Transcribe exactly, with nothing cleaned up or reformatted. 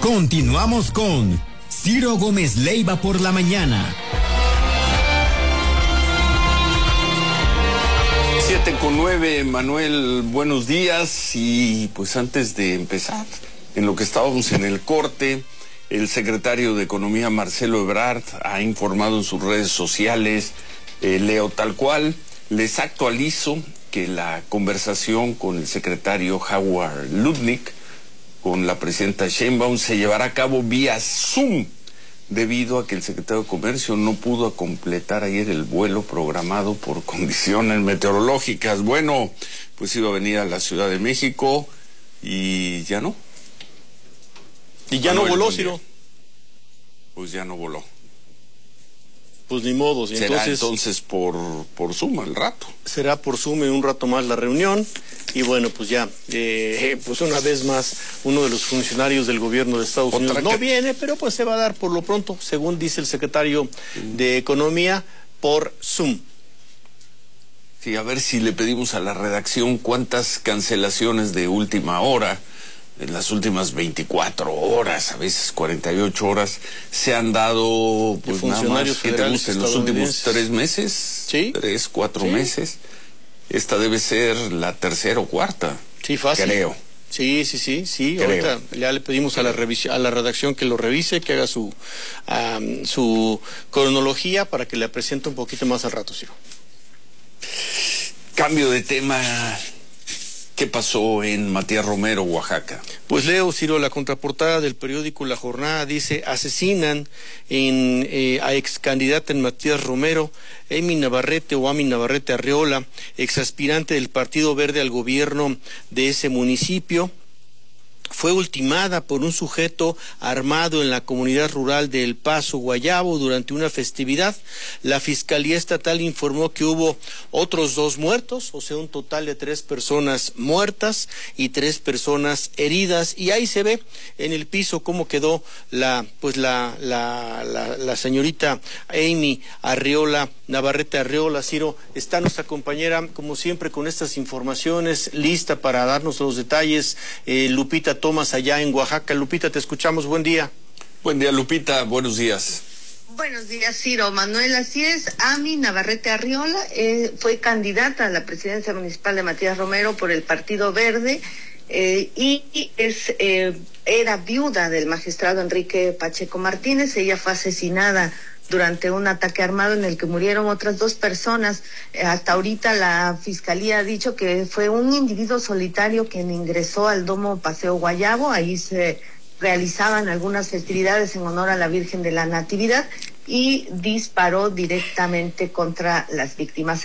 Continuamos con Ciro Gómez Leiva por la mañana. Siete con nueve, Manuel, buenos días. Y pues antes de empezar, en lo que estábamos en el corte, el secretario de Economía, Marcelo Ebrard, ha informado en sus redes sociales, eh, leo tal cual, les actualizo que la conversación con el secretario Howard Lutnick, con la presidenta Sheinbaum, se llevará a cabo vía Zoom, debido a que el secretario de Comercio no pudo completar ayer el vuelo programado por condiciones meteorológicas. Bueno, pues iba a venir a la Ciudad de México y ya no. Y ya no voló, Ciro. Pues ya no voló. Pues ni modo. Será entonces, entonces por, por Zoom al rato. Será por Zoom en un rato más la reunión. Y bueno, pues ya, eh, pues una vez más, uno de los funcionarios del gobierno de Estados Unidos Otra no que... viene, pero pues se va a dar por lo pronto, según dice el secretario mm. de Economía, por Zoom. Sí, a ver si le pedimos a la redacción cuántas cancelaciones de última hora, en las últimas veinticuatro horas, a veces cuarenta y ocho horas, se han dado, pues nada más, ¿qué te gusta? En los últimos tres meses, ¿Sí? tres, cuatro ¿Sí? meses. Esta debe ser la tercera o cuarta. Sí, fácil. Creo. Sí, sí, sí, sí. Creo. Ahorita ya le pedimos a la revisión, a la redacción que lo revise, que haga su um, su cronología para que le presente un poquito más al rato, Ciro. Cambio de tema. ¿Qué pasó en Matías Romero, Oaxaca? Pues leo, Ciro, la contraportada del periódico La Jornada dice: asesinan en, eh, a ex candidata en Matías Romero, Amy Navarrete o Amy Navarrete Arriola, ex aspirante del Partido Verde al gobierno de ese municipio. Fue ultimada por un sujeto armado en la comunidad rural de El Paso, Guayabo, durante una festividad. La Fiscalía Estatal informó que hubo otros dos muertos, o sea, un total de tres personas muertas y tres personas heridas. Y ahí se ve en el piso cómo quedó la, pues la, la, la, la señorita Amy Arriola, Navarrete Arriola. Ciro, está nuestra compañera, como siempre, con estas informaciones, lista para darnos los detalles. Eh, Lupita Tomás, allá en Oaxaca. Lupita, te escuchamos. Buen día. Buen día, Lupita. Buenos días. Buenos días, Ciro. Manuel, así es. Amy Navarrete Arriola eh, fue candidata a la presidencia municipal de Matías Romero por el Partido Verde eh, y, y es eh, era viuda del magistrado Enrique Pacheco Martínez. Ella fue asesinada durante un ataque armado en el que murieron otras dos personas. Eh, hasta ahorita la Fiscalía ha dicho que fue un individuo solitario quien ingresó al Domo Paseo Guayabo. Ahí se realizaban algunas festividades en honor a la Virgen de la Natividad y disparó directamente contra las víctimas.